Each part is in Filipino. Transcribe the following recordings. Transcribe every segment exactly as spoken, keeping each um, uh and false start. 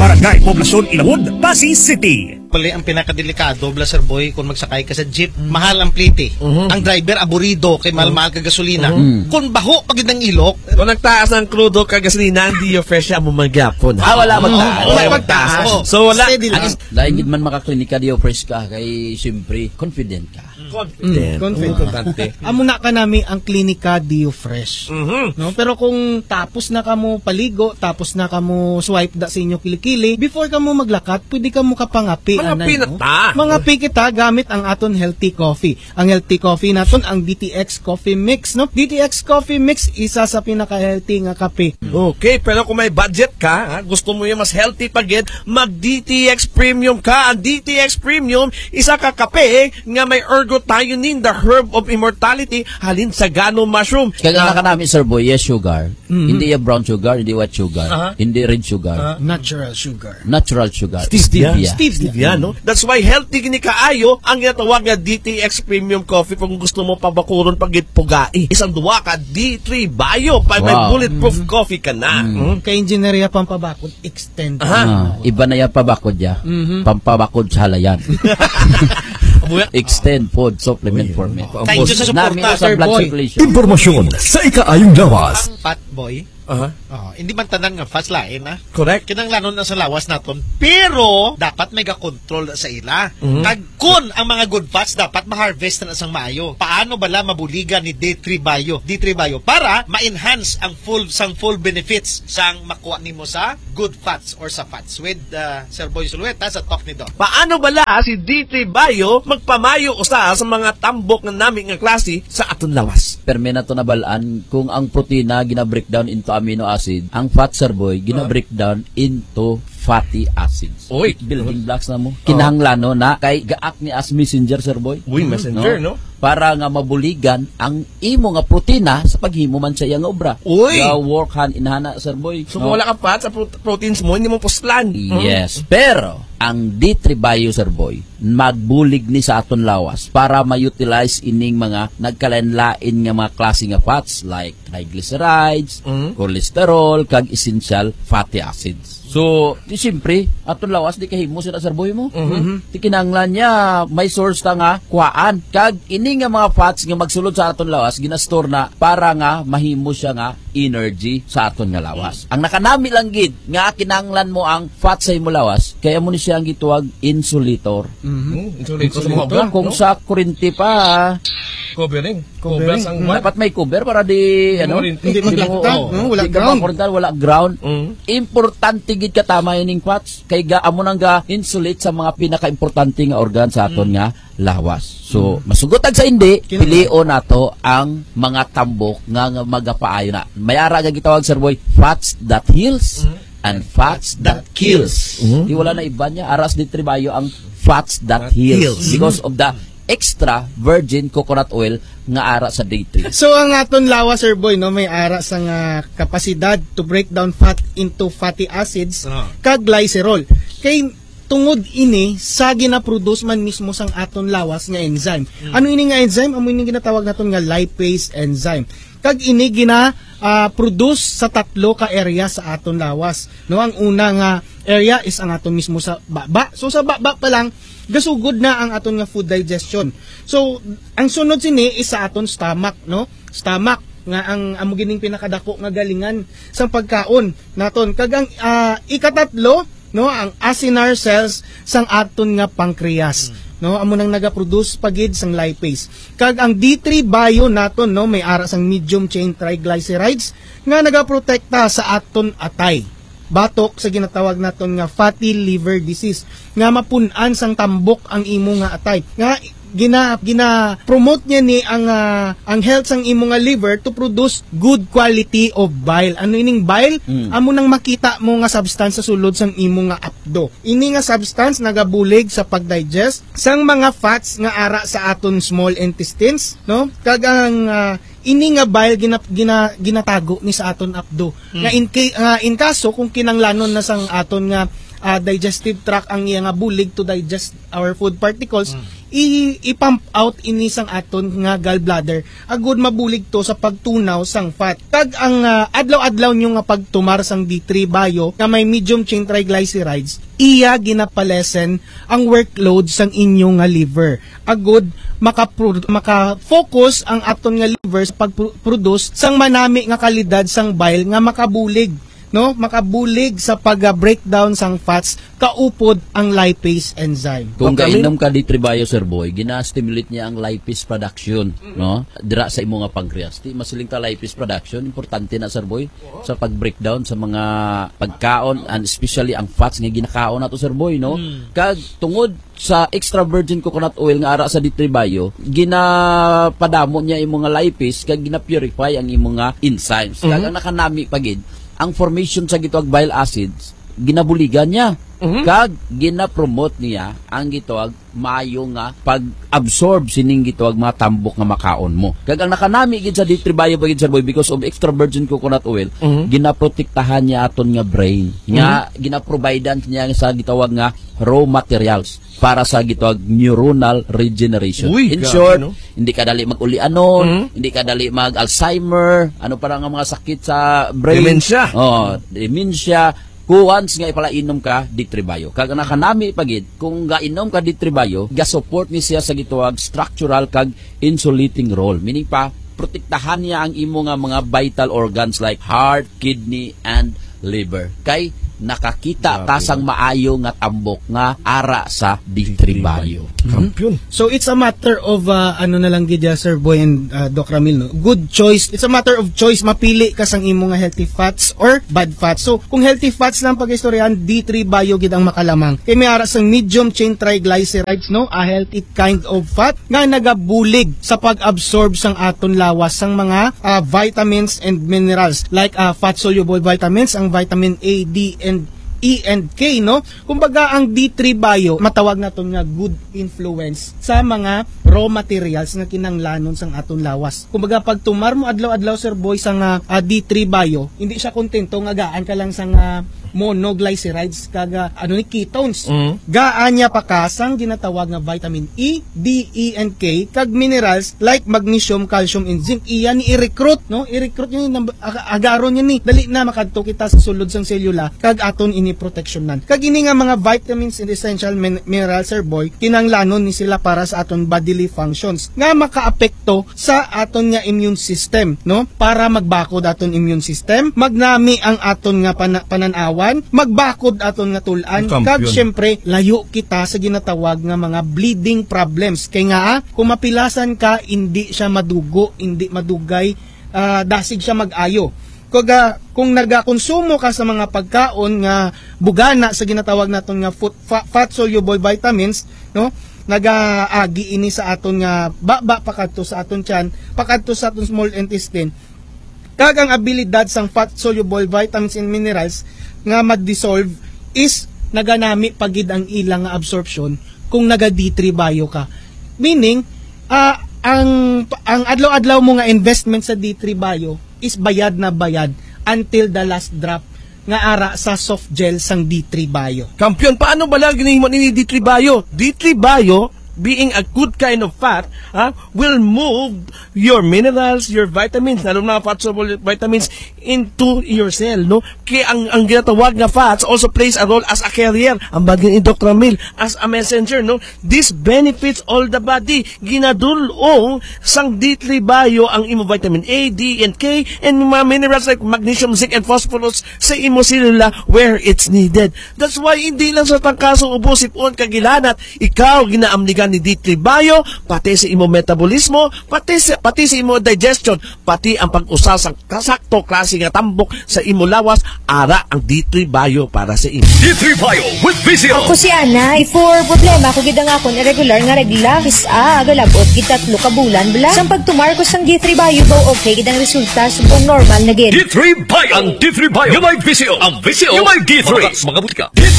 Barangay Poblasyon Ilawod, Pasig City. Pali ang pinakadelikado, Blaser Boy, kung magsakay ka sa jeep, mm. mahal ang plite. Uh-huh. Ang driver aburido kay mahal-mahal ka gasolina. Uh-huh. Kung baho pag ng ilok, kung nagtaas ng crudo ka gasolina, hindi yung fresh mo magyapon. Ah, wala magtaas. Wala magtaas. So wala. Dahil man makaklinika di fresh ka, kay siyempre, confident ka. Confident. Mm, confident. Amo na ka nami ang klinika Dio Fresh. Mm-hmm. No, pero kung tapos na kamo paligo, tapos na kamo swipe da sa inyo kilikili, before kamo maglakat, pwede kamo kapangapi. Mga anan, pinata. No? Mga pi kita gamit ang aton healthy coffee. Ang healthy coffee naton ang D T X Coffee Mix, no? D T X Coffee Mix isa sa pinaka-healthy nga kape. Okay, pero kung may budget ka, ha, gusto mo yung mas healthy pagid, mag D T X Premium ka. Ang D T X Premium, isa ka kape nga may ergothioneine, the herb of immortality, halin sa gano mushroom. Kaya nga namin, Sir Boy, yes sugar. Mm-hmm. Hindi yung brown sugar, hindi white sugar, uh-huh. hindi red sugar. Uh, natural sugar. Natural sugar. Stevia. Stevia. Stevia, Stevia no? That's why healthy gini kaayo ang ginatawag nga D T X Premium Coffee kung gusto mo pabakuron pagit pugai. Isang duwa ka D three Bio pa wow. May bulletproof mm. coffee ka na. Mm. Mm. Kay engineer pampabakod extend. Ah, iba na yan pabakod ya. Mm-hmm. Pampabakod sa halayan. Extend food supplement for men. Thank you sa suporta, Sir Boy. Impormasyon sa ikaayong lawas. Fat Boy. Uh-huh. Oh, hindi man tanan nga fast lain ha. Correct. Kinanglanon na sa lawas naton. Pero dapat may ga-control sa ila. Mm-hmm. Kag kun ang mga good fats dapat ma-harvest na sang maayo. Paano bala mabuligan ni D three Bio? D three Bio para ma-enhance ang full sang full benefits sang makuha nimo sa good fats or sa fats with uh, Sir Boy Sulueta sa talk ni Doc. Paano bala si D three Bio magpamayo usa sa mga tambok nga nami nga klase sa aton lawas? Perme na to nabalaan kung ang protina gina-breakdown into amino acid, ang fat, Sir Boy, gina-breakdown into fatty acids. Oy, building blocks na mo. Kinahanglan no na kay gaak ni as messenger, Sir Boy. Uy, messenger, no? no? Para nga mabuligan ang imo nga protina sa paghimo man sa iya nga obra. Uy! Ga work hand in hand, Sir Boy. So kung no? wala ka fat sa pro- proteins mo, hindi mo puslan. Yes. Hmm? Pero ang D three Bio, Sir Boy, magbulig ni sa aton lawas para ma-utilize ining mga nagkalain-lain nga mga klase nga fats like triglycerides, mm-hmm. cholesterol, kag essential fatty acids. So, di siyempre, aton lawas di kahimo sila, Sir Boy mo. Mm-hmm. Di kinahanglan niya may source ta nga kuhaan. Kag ini nga mga fats nga magsulod sa aton lawas ginastore na para nga mahimo siya nga energy sa aton nga lawas. Mm-hmm. Ang nakanami lang gid nga kinahanglan mo ang fats sa imo lawas, kaya mo ni siya ang gituwag insulator. Mm-hmm. Insulator, insulator sa kung no? Sa kuryente pa covering. Covering. Ang dapat may cover para di ano hindi maglagtag, no? Wala ground. Wala ground. Mm-hmm. Importante gid katama ining fats kay ga amo nang ga insulate sa mga pinaka-importante nga organ sa aton mm-hmm. nga lawas. So, mm-hmm. masugotag sa hindi, pilion nato ang mga tambok nga, nga magapaayo na. May ara nga gitawag, Sir Boy, fats that heals mm-hmm. and fats that kills. Mm-hmm. Di wala na iba niya aras di tribayo ang fats that, that heals, heals because of the extra virgin coconut oil nga ara sa D three. So ang aton lawas, Sir Boy, no, may ara sa nga kapasidad to break down fat into fatty acids oh. kag glycerol. Kay tungod ini sa gina-produce man mismo sang aton lawas nga enzyme. Mm. Ano ini nga enzyme? Amo ini ginatawag naton nga lipase enzyme. Kag ini gina uh, produce sa tatlo ka area sa aton lawas. No, ang una nga area is ang aton mismo sa baba. So sa baba pa lang gasugod na ang aton nga food digestion. So ang sunod sini is sa aton stomach, no? Stomach nga ang amo gining pinakadako nga galingan sang pagkaon naton. Kag ang uh, ikatatlo, no, ang acinar cells sang aton nga pancreas. Hmm. No, amo nang naga-produce pagid sang lipase. Kag ang D three Bio naton, no, may ara sang medium chain triglycerides nga nagaprotekta sa aton atay. Batok sa ginatawag naton nga fatty liver disease nga mapun-an sang tambok ang imo nga atay. Nga gina gina promote niya ni ang uh, ang health sang imo nga liver to produce good quality of bile. Ano ining bile? Mm. Amo nang makita mo nga substance sa sulod sang imo nga apdo. Ini nga substance nagabulig sa pagdigest sang mga fats nga ara sa aton small intestines, no? Kag ang uh, ini nga bile gina, gina, ginatago ni sa aton apdo. Mm. Nga in, uh, in kaso kung kinanglanon na sang aton nga uh, digestive tract ang iya nga bulig to digest our food particles, mm. i- i-pump out ini sang aton nga gallbladder agud mabulig to sa pagtunaw sang fat. Kag ang uh, adlaw-adlaw nyo nga pagtumar sang D three bio nga may medium chain triglycerides, iya ginapalesen ang workload sang inyong nga liver. Agud maka-pro- maka-focus ang aton nga liver sa pag-produce sang manami nga kalidad sang bile nga makabulig, no, makabulig sa pag-breakdown sang fats kaupod ang lipase enzyme. Kung Okay. kainom ka D three bio, Sir Boy, gina-stimulate niya ang lipase production, no? Dira sa imo nga pancreas. Di masiling ta lipase production, importante na, Sir Boy, sa pag-breakdown sa mga pagkaon, and especially ang fats nga ginakaon nato, Sir Boy, no? Kag tungod sa extra virgin coconut oil nga ara sa D three bio, ginapadamo niya imo nga lipase kag gina-purify ang imo nga enzymes. Kag ang nakanami pagid ang formation sa gitawag bile acids, ginabuligan niya. Mhm. Kag gina-promote niya ang gitawag maayo nga pag-absorb sining gitawag mga tambok nga makaon mo. Kag ang nakanami gid sa D three bio pagid, Sir Boy, because of extra virgin coconut oil, Mhm. ginaprotektahan niya aton nga brain. Nga ginaprovidean niya sa gitawag nga raw materials para sa gitawag neuronal regeneration. Uy, In grabe, short, no? hindi ka dali mag-uli-anon, Mhm. hindi ka dali mag-Alzheimer, ano pa nga mga sakit sa brain. Dementia. Oh, dementia. Kung once nga ipalainom ka D three bio. Kag nakanami pagid, kung gainom ka D three bio, ga-support ni siya sa gitawag structural kag insulating role. Meaning pa, protektahan niya ang imo nga mga vital organs like heart, kidney, and liver. Kay nakakita ta sang maayo nga tambok nga ara sa D three bio. Kampiyon. So it's a matter of uh, ano na lang gid ya, Sir Boy and uh, Doc Ramil, no? Good choice. It's a matter of choice, mapili ka sang imo nga healthy fats or bad fats. So kung healthy fats lang pag-istoryahan, D three bio gid ang makalamang. Kay may ara sang medium chain triglycerides, no, a healthy kind of fat nga nagabulig sa pag-absorb sang aton lawas sang mga uh, vitamins and minerals like uh, fat soluble vitamins, ang vitamin A, D, and E and K, no? Kumbaga ang D three bio matawag naton nga good influence sa mga raw materials nga kinanglanon sang aton lawas. Kumbaga pag tumar mo adlaw-adlaw, Sir Boy, sang uh, D three bio, hindi siya kontento nga gaan ka lang sang uh, monoglycerides kaga ano ni ketones. Mhm. Gaan niya pa kasang ginatawag nga vitamin E, D, E and K kag minerals like magnesium, calcium and zinc. Iyan ni i-recruit, no? I-recruit niya ni agaron niya ni dali na makadto kita sa sulod sang selula kag aton ini protectionan. Kag ini nga mga vitamins and essential min- minerals, Sir Boy, kinanglanon ni sila para sa aton bodily functions nga makaapekto sa aton nga immune system, no? Para magbakod aton immune system, magnami ang aton nga pana- pananawan, magbakod aton nga tulan, Kampiyon. kag syempre layo kita sa ginatawag nga mga bleeding problems. Kay nga ah, kung mapilasan ka, hindi siya madugo, hindi madugay, ah, dasig siya mag-ayo. Kung, ah, kung nagakonsumo ka sa mga pagkaon nga bugana sa ginatawag naton nga food, fa- fat soluble vitamins, no, nagaagi ini sa aton nga baba pakadto sa aton tiyan, pakadto sa aton small intestine. Kag ang abilidad sang fat soluble vitamins and minerals nga mag-dissolve is naganami pagid ang ilang nga absorption kung naga D three bio ka. Meaning, ah, ang ang adlaw-adlaw mo nga investment sa D three bio is bayad na bayad until the last drop nga ara sa soft gel sang D three bio. Kampiyon, paano ba lang ginihimo ni D three bio? D three bio, being a good kind of fat, ha, will move your minerals, your vitamins, lalo na fat soluble vitamins, into your cell, no? Kaya ang, ang ginatawag na fats also plays a role as a carrier. Ang bagay ni Doctor Ramil, as a messenger, no? This benefits all the body. Ginadulong sang D three bio ang imo vitamin A, D, and K, and mga minerals like magnesium, zinc, and phosphorus sa imo selula where it's needed. That's why hindi lang sa tangkaso ubo sipon kagilanat, ikaw ginaamnigan ni D three bio, pati sa imo metabolismo, pati sa, pati sa imo digestion, pati ang pag-usa sa kasakto klase nga tambok sa imo lawas, ara ang D three bio para sa imo. D three bio with Vizio. Ako si Ana, for problema ko gid nga akon irregular nga regla, is a agalabot gitatlo ka bulan bala. Sang pagtumar ko sang D three bio daw okay gid ang resulta subong normal na gid. D three bio. Ang D three bio. Yung may Vizio. Ang Vizio. Yung may D three. Mga butika. D three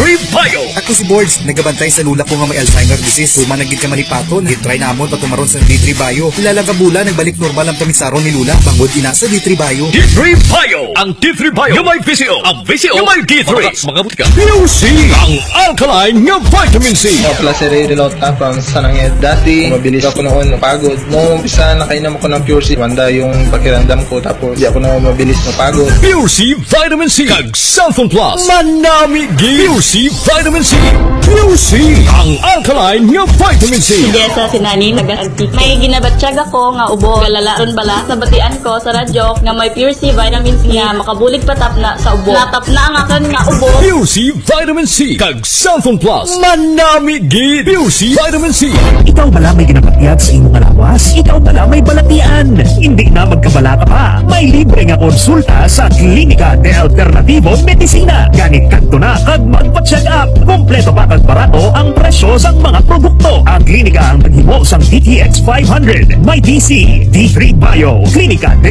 three Bio. Ako si Boards, nagabantay sa lula ko nga may Alzheimer disease. Human naging ka manipaton, gitry namon patumaron sa D three Bio. Ilalang kabula, nagbalik normal ang tamisaron ni Lula. Bangod ina sa D three Bio. D three Bio. Ang D three Bio yung may V C O. Ang V C O yung may D three. Mga butika. U C. Ang alkaline nga vitamin C. Ako pala si Ray Delota from Sananged. Dati, mabilis ako noon mapagod. Noong umpisa, nakainom ako ng Pure C. Wanda yung pakiramdam ko, tapos di ako na mabilis mapagod. Pure C Vitamin C. Kag Cellphone Plus. Manami G. Pure C Vitamin C. Pure C. Ang alkaline nga vitamin C. Hindi sa sinani, nag-antik. May ginabatsyag ako nga ubo. Galalaron bala. Nabatian ko sa radyo nga may Pure C Vitamin C nga makabulig patap na sa ubo. Natap na ang akan nga ubo. Pure C Vitamin C. Kag Cellphone Plus. Manami G. Pure C Vitamin C. Ikaw bala may ginapatiyag sa imong lawas? Ikaw bala may balatian? Hindi na magkabala ka pa. May libre nga konsulta sa Klinika de Alternativo Medicina. Ganit kadto na kag magpa-check up. Kompleto pa kag barato ang presyo sa mga produkto. Ang klinika ang naghimo sang D T X five hundred. May D C, D three Bio. Klinika de